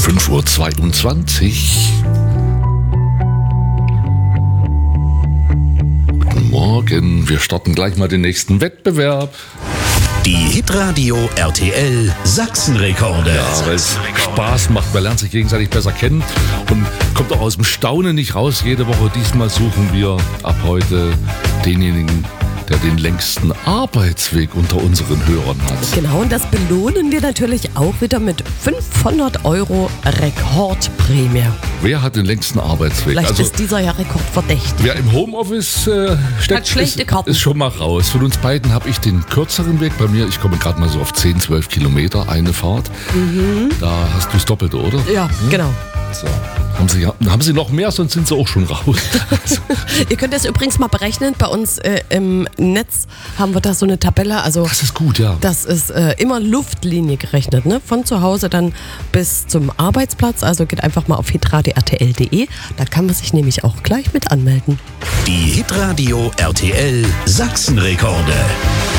5:22 Uhr. Guten Morgen, wir starten gleich mal den nächsten Wettbewerb. Die Hitradio RTL Sachsenrekorde. Ja, weil es Spaß macht, man lernt sich gegenseitig besser kennen und kommt auch aus dem Staunen nicht raus. Jede Woche, diesmal suchen wir ab heute denjenigen, der den längsten Arbeitsweg unter unseren Hörern hat. Genau, und das belohnen wir natürlich auch wieder mit 500 € Rekordprämie. Wer hat den längsten Arbeitsweg? Vielleicht ist dieser ja rekordverdächtig. Wer im Homeoffice steckt, Hat schlechte Karten. ist schon mal raus. Von uns beiden habe ich den kürzeren Weg. Bei mir, ich komme gerade mal so auf 10, 12 Kilometer eine Fahrt. Da hast du das Doppelte, oder? Ja, genau. So. Haben Sie noch mehr, sonst sind Sie auch schon raus. Ihr könnt das übrigens mal berechnen. Bei uns im Netz haben wir da so eine Tabelle. Also Das ist gut, ja. das ist immer Luftlinie gerechnet, ne? Von zu Hause dann bis zum Arbeitsplatz. Also geht einfach mal auf hitradio.rtl.de. Da kann man sich nämlich auch gleich mit anmelden. Die Hitradio RTL Sachsenrekorde.